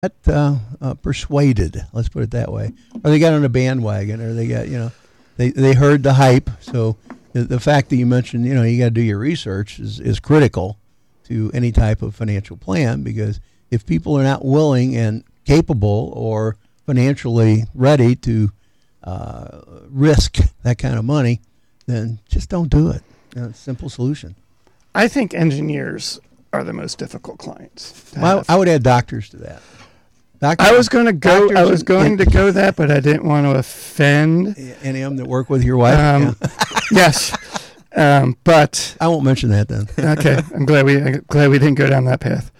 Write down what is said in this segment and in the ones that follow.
persuaded. Let's put it that way. Or they got on a bandwagon, or they got they heard the hype. So the fact that you mentioned you got to do your research is critical to any type of financial plan, because if people are not willing and capable or financially ready to risk that kind of money, then just don't do it. Simple solution. I think engineers are the most difficult clients. Well, I would add doctors to that. I was going to go that, but I didn't want to offend any of them that work with your wife. Yes, but I won't mention that then. Okay, I'm glad we didn't go down that path.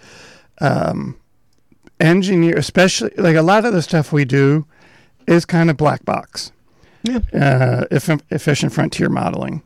Engineer, especially like a lot of the stuff we do, is kind of black box. Yeah. Efficient frontier modeling.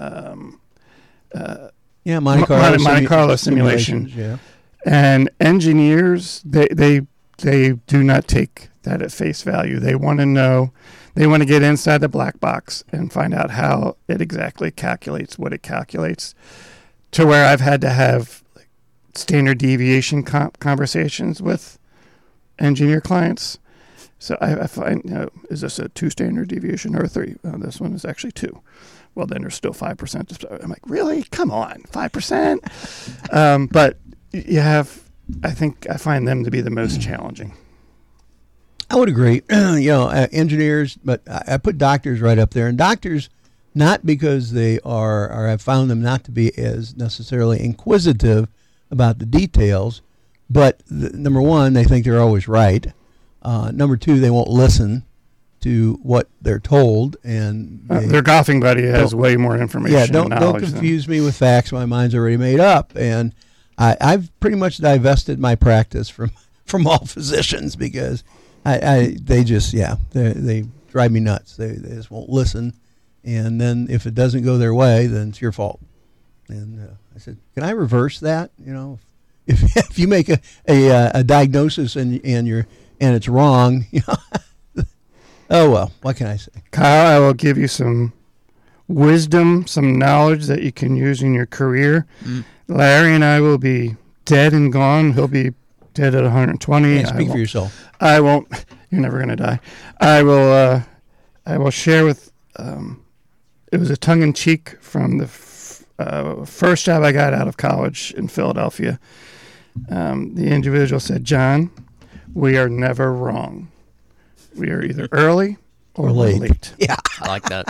Monte Carlo simulation. Yeah. And engineers, they do not take that at face value. They want to know, they want to get inside the black box and find out how it exactly calculates what it calculates, to where I've had to have standard deviation conversations with engineer clients. So I find, is this a 2 standard deviation or a 3? This one is actually 2. Well, then there's still 5%. I'm like, really? Come on, 5%? But you have, I find them to be the most challenging. I would agree. Engineers, but I put doctors right up there. And doctors, not because they are, or I've found them not to be as necessarily inquisitive about the details, but number one, they think they're always right. Number 2, they won't listen to what they're told, and their golfing buddy has way more information. Yeah, don't confuse me with facts. My mind's already made up, and I've pretty much divested my practice from all physicians, because they drive me nuts. They just won't listen, and then if it doesn't go their way, then it's your fault. And I said, can I reverse that? If you make a diagnosis and it's wrong, oh well, what can I say? Kyle, I will give you some wisdom, some knowledge that you can use in your career. Larry and I will be dead and gone. He'll be dead at 120. Speak for yourself. I won't. You're never going to die. I will share with, it was a tongue-in-cheek from the first job I got out of college in Philadelphia. The individual said, John, we are never wrong. We are either early or late. Yeah. I like that.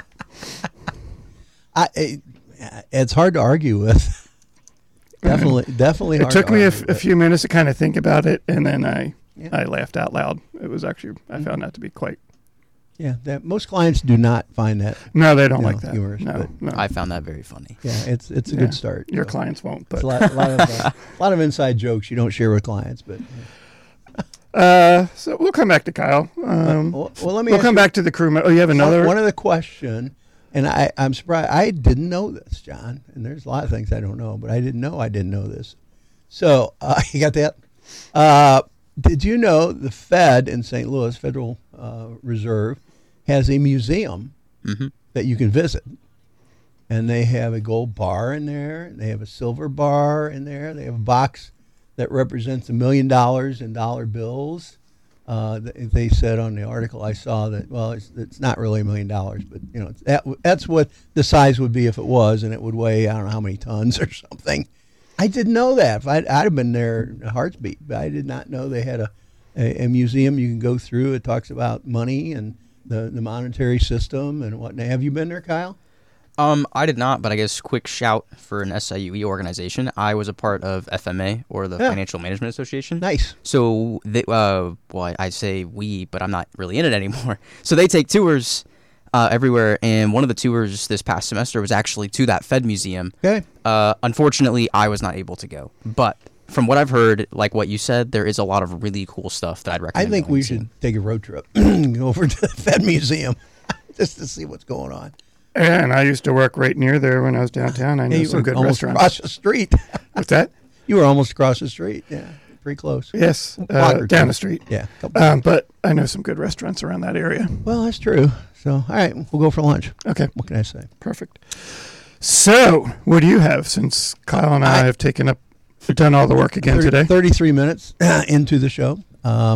It's hard to argue with. Definitely. It took me a few minutes to kind of think about it, and then I laughed out loud. It was actually, I found that to be quite. Yeah, most clients do not find that. No, they don't like that. Humorous, no. I found that very funny. Yeah, it's a good start. Your clients won't, but a lot of inside jokes you don't share with clients, but. So we'll come back to Kyle. We'll come back to the crew. Oh, you have another one other question, and I'm surprised. I didn't know this, John. And there's a lot of things I don't know, but I didn't know this. So you got that? Did you know the Fed in St. Louis, Federal Reserve, has a museum that you can visit, and they have a gold bar in there, and they have a silver bar in there. They have a box that represents $1 million in dollar bills. They said on the article I saw that, well, it's not really $1 million, but that's what the size would be if it was, and it would weigh, I don't know how many tons or something. I didn't know that. If I'd have been there, a heart's beat. But I did not know they had a museum you can go through. It talks about money and the monetary system and whatnot. Have you been there, Kyle? I did not, but I guess quick shout for an SIUE organization. I was a part of FMA, or the Financial Management Association. Nice. So, I say we, but I'm not really in it anymore. So they take tours everywhere, and one of the tours this past semester was actually to that Fed Museum. Okay. Unfortunately, I was not able to go. But from what I've heard, like what you said, there is a lot of really cool stuff that I'd recommend. I think we should take a road trip, go over to the Fed Museum just to see what's going on. Yeah, and I used to work right near there when I was downtown. I know some good restaurants. Across the street. What's that? You were almost across the street. Yeah, pretty close. Yes, down the street. Yeah. But I know some good restaurants around that area. Well, that's true. So, all right, we'll go for lunch. Okay. What can I say? Perfect. So, what do you have, since Kyle and I have done all the work again today? 33 minutes into the show. Um,